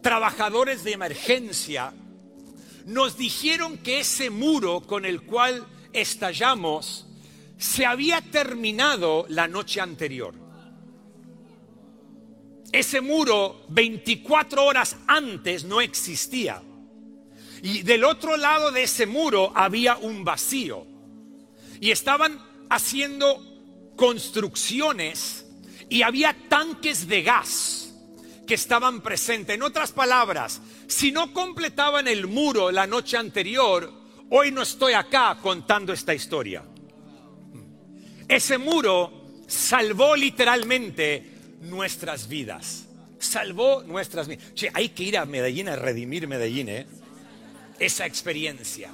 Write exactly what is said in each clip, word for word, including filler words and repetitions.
trabajadores de emergencia, nos dijeron que ese muro con el cual estallamos se había terminado la noche anterior. Ese muro veinticuatro horas antes no existía. Y del otro lado de ese muro había un vacío. Y estaban haciendo construcciones y había tanques de gas que estaban presentes. En otras palabras, si no completaban el muro la noche anterior, hoy no estoy acá contando esta historia. Ese muro salvó literalmente nuestras vidas. Salvó nuestras vidas. Che, hay que ir a Medellín a redimir Medellín, ¿eh? Esa experiencia.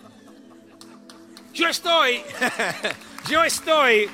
Yo estoy, yo estoy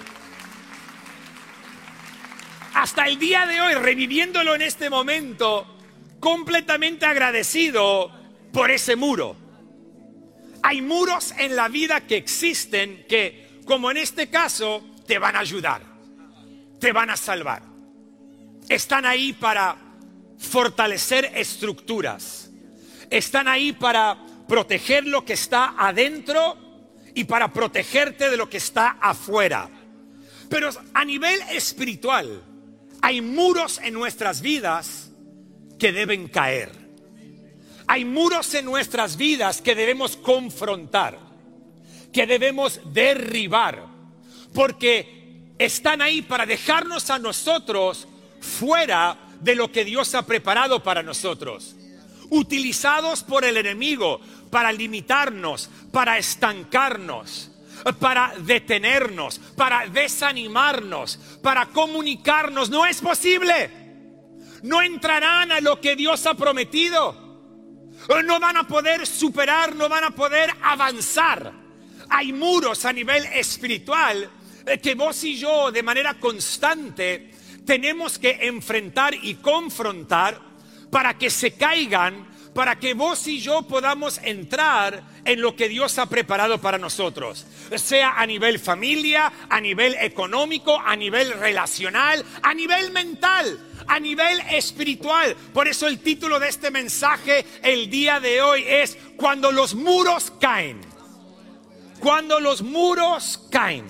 hasta el día de hoy reviviéndolo en este momento, completamente agradecido por ese muro. Hay muros en la vida que existen que, como en este caso, te van a ayudar, te van a salvar. Están ahí para fortalecer estructuras. Están ahí para proteger lo que está adentro y para protegerte de lo que está afuera. Pero a nivel espiritual, hay muros en nuestras vidas que deben caer. Hay muros en nuestras vidas que debemos confrontar, que debemos derribar, porque están ahí para dejarnos a nosotros fuera de lo que Dios ha preparado para nosotros. Utilizados por el enemigo para limitarnos, para estancarnos, para detenernos, para desanimarnos, para comunicarnos. No es posible. No entrarán a lo que Dios ha prometido. No van a poder superar, no van a poder avanzar. Hay muros a nivel espiritual que vos y yo de manera constante tenemos que enfrentar y confrontar para que se caigan, para que vos y yo podamos entrar en lo que Dios ha preparado para nosotros. Sea a nivel familia, a nivel económico, a nivel relacional, a nivel mental, a nivel espiritual. Por eso el título de este mensaje el día de hoy es Cuando los muros caen. Cuando los muros caen.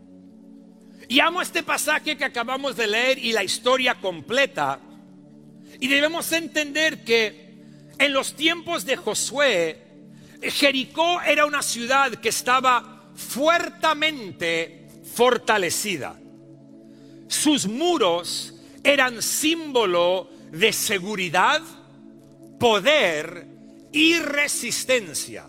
Y amo este pasaje que acabamos de leer y la historia completa. Y debemos entender que en los tiempos de Josué, Jericó era una ciudad que estaba fuertemente fortalecida. Sus muros eran símbolo de seguridad, poder y resistencia.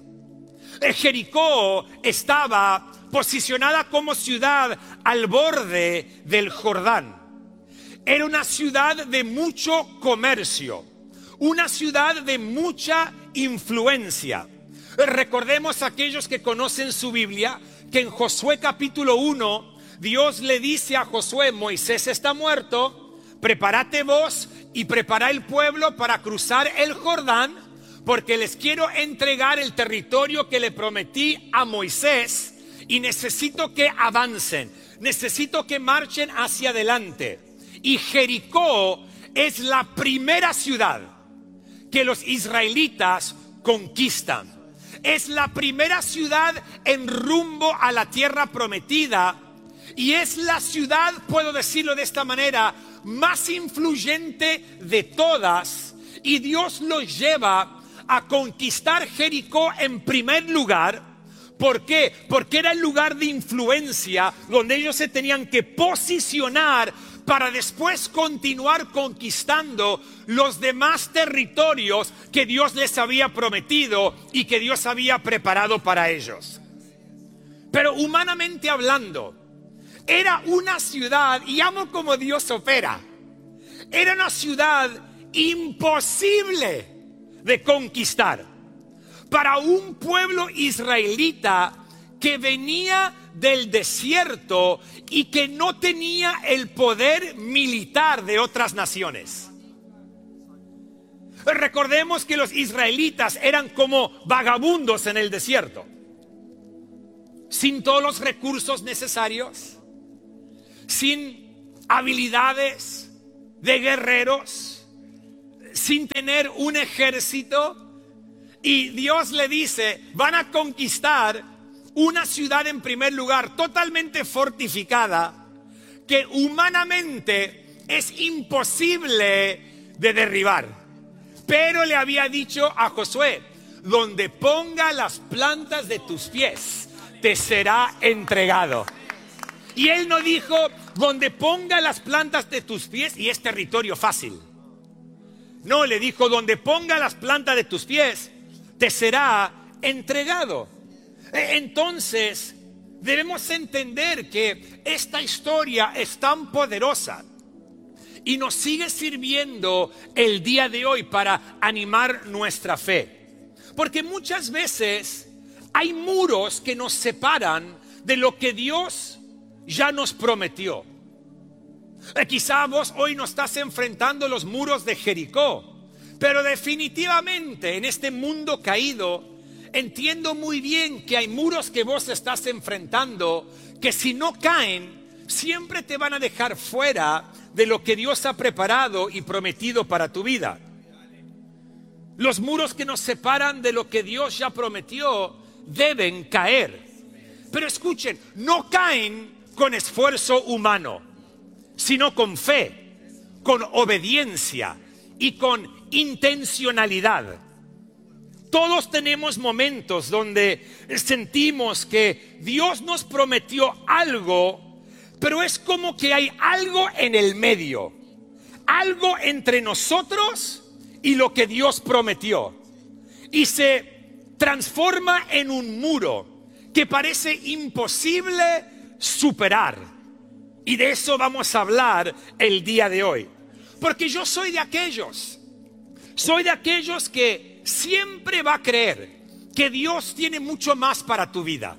Jericó estaba posicionada como ciudad al borde del Jordán. Era una ciudad de mucho comercio, una ciudad de mucha influencia. Recordemos a aquellos que conocen su Biblia que en Josué capítulo uno Dios le dice a Josué: Moisés está muerto, prepárate vos y prepara el pueblo para cruzar el Jordán, porque les quiero entregar el territorio que le prometí a Moisés y necesito que avancen, necesito que marchen hacia adelante. Y Jericó es la primera ciudad que los israelitas conquistan. Es la primera ciudad en rumbo a la tierra prometida y es la ciudad, puedo decirlo de esta manera, más influyente de todas. Y Dios los lleva a conquistar Jericó en primer lugar. ¿Por qué? Porque era el lugar de influencia donde ellos se tenían que posicionar para después continuar conquistando los demás territorios que Dios les había prometido y que Dios había preparado para ellos. Pero humanamente hablando, era una ciudad, y amo como Dios opera, era una ciudad imposible de conquistar para un pueblo israelita que venía del desierto y que no tenía el poder militar de otras naciones. Recordemos que los israelitas eran como vagabundos en el desierto, sin todos los recursos necesarios, sin habilidades de guerreros, sin tener un ejército, y Dios le dice, van a conquistar una ciudad en primer lugar totalmente fortificada, que humanamente es imposible de derribar. Pero le había dicho a Josué, donde ponga las plantas de tus pies, te será entregado. Y él no dijo, donde ponga las plantas de tus pies y es territorio fácil. No, le dijo, donde ponga las plantas de tus pies, te será entregado. Entonces, debemos entender que esta historia es tan poderosa y nos sigue sirviendo el día de hoy para animar nuestra fe. Porque muchas veces hay muros que nos separan de lo que Dios ya nos prometió. Eh, quizá vos hoy no estás enfrentando los muros de Jericó, pero definitivamente en este mundo caído entiendo muy bien que hay muros que vos estás enfrentando que si no caen siempre te van a dejar fuera de lo que Dios ha preparado y prometido para tu vida. Los muros que nos separan de lo que Dios ya prometió deben caer. Pero escuchen, no caen con esfuerzo humano, sino con fe, con obediencia y con intencionalidad. Todos tenemos momentos donde sentimos que Dios nos prometió algo, pero es como que hay algo en el medio, algo entre nosotros y lo que Dios prometió, y se transforma en un muro que parece imposible superar. Y de eso vamos a hablar el día de hoy. Porque yo soy de aquellos, soy de aquellos que siempre va a creer que Dios tiene mucho más para tu vida.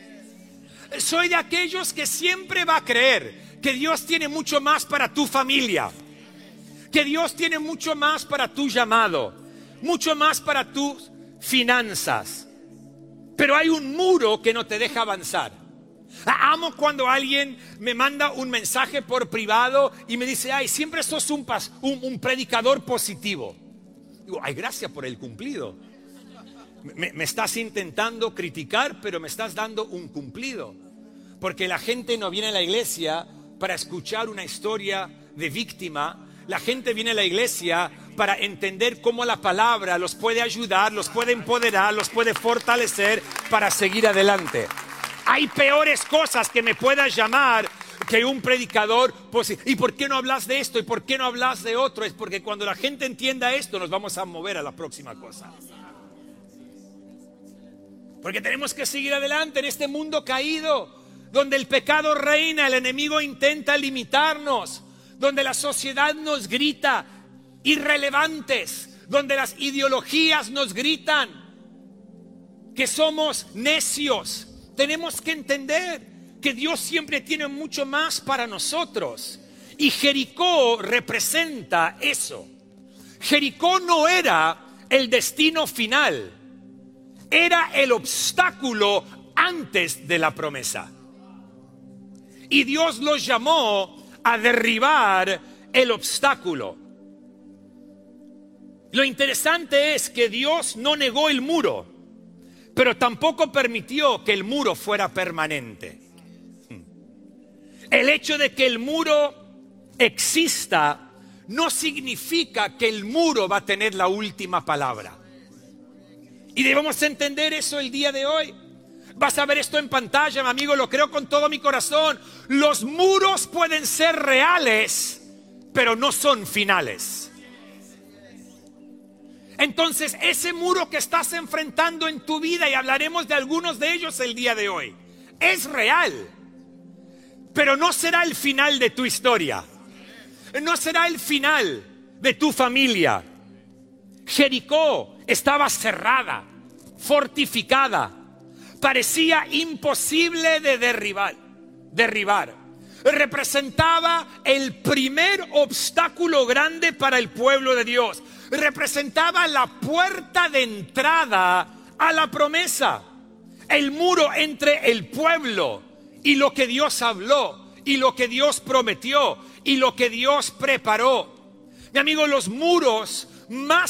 Soy de aquellos que siempre va a creer que Dios tiene mucho más para tu familia, que Dios tiene mucho más para tu llamado, mucho más para tus finanzas. Pero hay un muro que no te deja avanzar. Amo cuando alguien me manda un mensaje por privado y me dice, ay, siempre sos un, pas, un, un predicador positivo. Digo, ay, gracias por el cumplido. Me, me estás intentando criticar, pero me estás dando un cumplido. Porque la gente no viene a la iglesia para escuchar una historia de víctima. La gente viene a la iglesia para entender cómo la palabra los puede ayudar, los puede empoderar, los puede fortalecer para seguir adelante. Hay peores cosas que me puedas llamar que un predicador. Pues, ¿y por qué no hablas de esto? ¿Y por qué no hablas de otro? Es porque cuando la gente entienda esto nos vamos a mover a la próxima cosa. Porque tenemos que seguir adelante en este mundo caído, donde el pecado reina, el enemigo intenta limitarnos, donde la sociedad nos grita irrelevantes, donde las ideologías nos gritan que somos necios. Tenemos que entender que Dios siempre tiene mucho más para nosotros. Y Jericó representa eso. Jericó no era el destino final, era el obstáculo antes de la promesa. Y Dios los llamó a derribar el obstáculo. Lo interesante es que Dios no negó el muro, pero tampoco permitió que el muro fuera permanente. El hecho de que el muro exista no significa que el muro va a tener la última palabra. Y debemos entender eso el día de hoy. Vas a ver esto en pantalla, mi amigo, lo creo con todo mi corazón. Los muros pueden ser reales, pero no son finales. Entonces, ese muro que estás enfrentando en tu vida, y hablaremos de algunos de ellos el día de hoy, es real, pero no será el final de tu historia. No será el final de tu familia. Jericó estaba cerrada, fortificada. Parecía imposible de derribar, derribar. Representaba el primer obstáculo grande para el pueblo de Dios. Representaba la puerta de entrada a la promesa. El muro entre el pueblo y lo que Dios habló, y lo que Dios prometió, y lo que Dios preparó. Mi amigo, los muros más